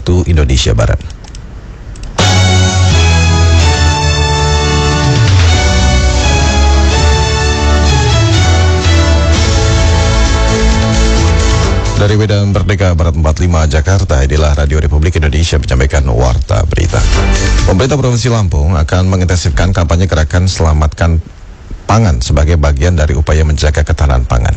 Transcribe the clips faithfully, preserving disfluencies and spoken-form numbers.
waktu Indonesia Barat. Dari Medan Merdeka Barat empat puluh lima Jakarta, inilah Radio Republik Indonesia menyampaikan warta berita. Pemerintah Provinsi Lampung akan mengintensifkan kampanye gerakan Selamatkan Pangan sebagai bagian dari upaya menjaga ketahanan pangan.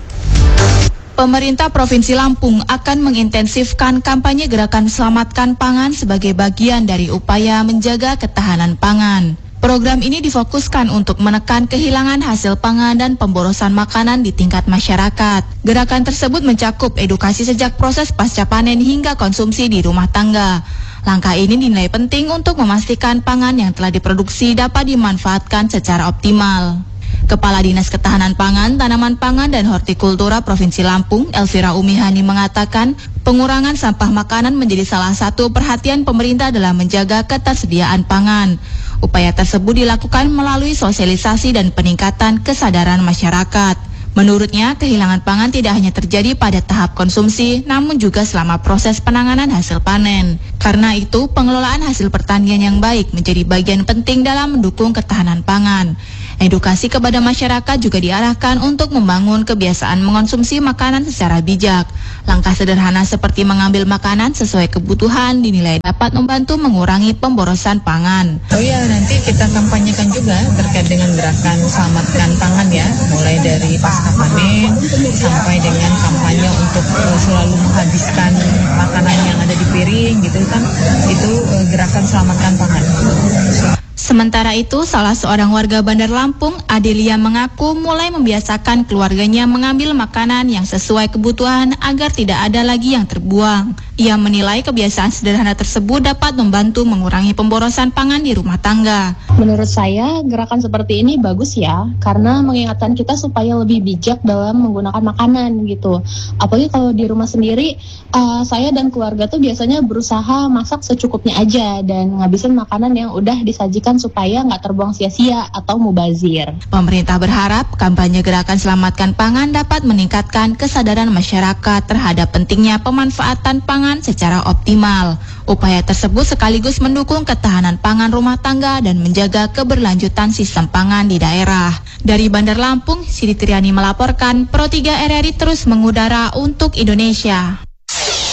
Pemerintah Provinsi Lampung akan mengintensifkan kampanye gerakan Selamatkan Pangan sebagai bagian dari upaya menjaga ketahanan pangan. Program ini difokuskan untuk menekan kehilangan hasil pangan dan pemborosan makanan di tingkat masyarakat. Gerakan tersebut mencakup edukasi sejak proses pasca panen hingga konsumsi di rumah tangga. Langkah ini dinilai penting untuk memastikan pangan yang telah diproduksi dapat dimanfaatkan secara optimal. Kepala Dinas Ketahanan Pangan, Tanaman Pangan dan Hortikultura Provinsi Lampung, Elvira Umihani mengatakan, pengurangan sampah makanan menjadi salah satu perhatian pemerintah dalam menjaga ketersediaan pangan. Upaya tersebut dilakukan melalui sosialisasi dan peningkatan kesadaran masyarakat. Menurutnya, kehilangan pangan tidak hanya terjadi pada tahap konsumsi, namun juga selama proses penanganan hasil panen. Karena itu, pengelolaan hasil pertanian yang baik menjadi bagian penting dalam mendukung ketahanan pangan. Edukasi kepada masyarakat juga diarahkan untuk membangun kebiasaan mengonsumsi makanan secara bijak. Langkah sederhana seperti mengambil makanan sesuai kebutuhan dinilai dapat membantu mengurangi pemborosan pangan. Oh ya, nanti kita kampanyekan juga terkait dengan gerakan Selamatkan Pangan ya, mulai dari pasca panen sampai dengan kampanye untuk uh, selalu menghabiskan makanan yang ada di piring gitu kan, itu uh, gerakan Selamatkan Pangan. Sementara itu, salah seorang warga Bandar Lampung, Adelia, mengaku mulai membiasakan keluarganya mengambil makanan yang sesuai kebutuhan agar tidak ada lagi yang terbuang. Ia menilai kebiasaan sederhana tersebut dapat membantu mengurangi pemborosan pangan di rumah tangga. Menurut saya, gerakan seperti ini bagus ya, karena mengingatkan kita supaya lebih bijak dalam menggunakan makanan gitu. Apalagi kalau di rumah sendiri, uh, saya dan keluarga tuh biasanya berusaha masak secukupnya aja dan ngabisin makanan yang udah disajikan supaya nggak terbuang sia-sia atau mubazir. Pemerintah berharap kampanye gerakan Selamatkan Pangan dapat meningkatkan kesadaran masyarakat terhadap pentingnya pemanfaatan pangan secara optimal. Upaya tersebut sekaligus mendukung ketahanan pangan rumah tangga dan menjaga keberlanjutan sistem pangan di daerah. Dari Bandar Lampung, Siti Triani melaporkan, Pro tiga R R I terus mengudara untuk Indonesia.